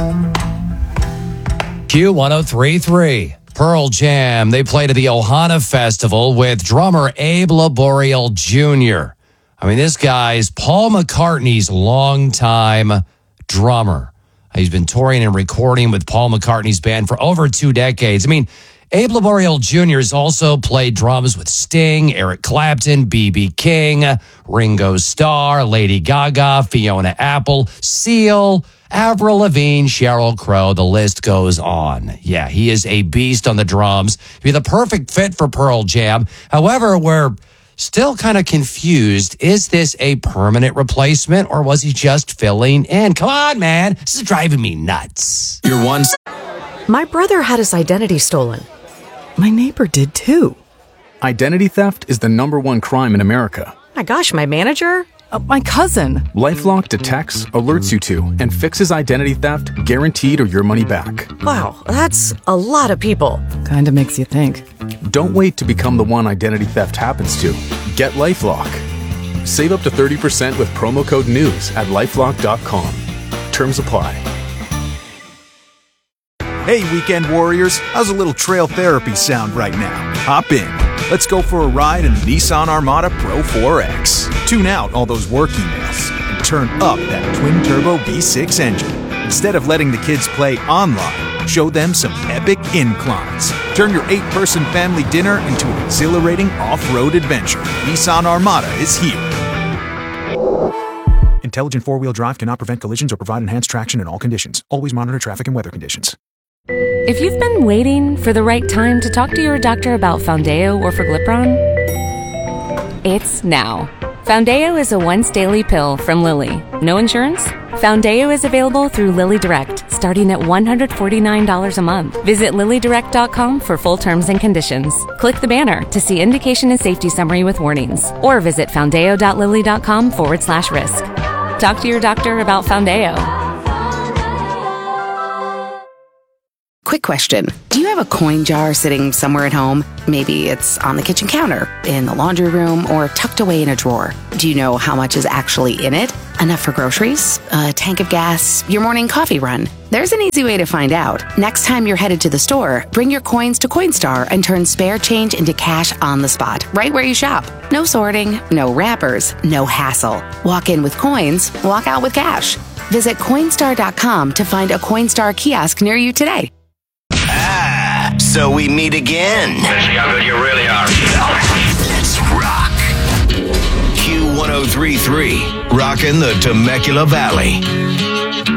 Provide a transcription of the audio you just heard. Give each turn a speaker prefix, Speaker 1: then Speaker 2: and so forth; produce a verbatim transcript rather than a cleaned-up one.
Speaker 1: Q one oh three point three. Pearl Jam, they played at the Ohana Festival with drummer Abe Laboriel Junior I mean, this guy's Paul McCartney's longtime drummer. He's been touring and recording with Paul McCartney's band for over two decades. I mean, Abe Laboriel Junior has also played drums with Sting, Eric Clapton, B B King, Ringo Starr, Lady Gaga, Fiona Apple, Seal, Avril Lavigne, Sheryl Crow. The list goes on. Yeah, he is a beast on the drums. He'd be the perfect fit for Pearl Jam. However, we're still kind of confused. Is this a permanent replacement or was he just filling in? Come on, man. This is driving me nuts.
Speaker 2: You're one.
Speaker 3: My brother had his identity stolen. My neighbor did too.
Speaker 4: Identity theft is the number one crime in America.
Speaker 3: My gosh, my manager?
Speaker 5: Uh, my cousin.
Speaker 4: LifeLock detects, alerts you to, and fixes identity theft, guaranteed or your money back.
Speaker 3: Wow, that's a lot of people.
Speaker 5: Kinda makes you think.
Speaker 4: Don't wait to become the one identity theft happens to. Get LifeLock. Save up to thirty percent with promo code NEWS at lifelock dot com. Terms apply.
Speaker 6: Hey, weekend warriors, how's a little trail therapy sound right now? Hop in. Let's go for a ride in the Nissan Armada Pro four X. Tune out all those work emails and turn up that twin-turbo V six engine. Instead of letting the kids play online, show them some epic inclines. Turn your eight-person family dinner into an exhilarating off-road adventure. Nissan Armada is here. Intelligent four-wheel drive cannot prevent collisions or provide enhanced traction in all conditions. Always monitor traffic and weather conditions.
Speaker 7: If you've been waiting for the right time to talk to your doctor about Foundeo or Forglipron, it's now. Foundeo is a once-daily pill from Lilly. No insurance? Foundeo is available through Lilly Direct, starting at one hundred forty-nine dollars a month. Visit lilly direct dot com for full terms and conditions. Click the banner to see indication and safety summary with warnings, or visit foundeo dot lilly dot com forward slash risk. Talk to your doctor about Foundeo.
Speaker 8: Quick question. Do you have a coin jar sitting somewhere at home? Maybe it's on the kitchen counter, in the laundry room, or tucked away in a drawer. Do you know how much is actually in it? Enough for groceries? A tank of gas? Your morning coffee run? There's an easy way to find out. Next time you're headed to the store, bring your coins to Coinstar and turn spare change into cash on the spot, right where you shop. No sorting, no wrappers, no hassle. Walk in with coins, walk out with cash. Visit Coinstar dot com to find a Coinstar kiosk near you today.
Speaker 2: Ah, so we meet again.
Speaker 9: Let's see how good you really are.
Speaker 2: Let's rock. Q one oh three point three, rocking the Temecula Valley.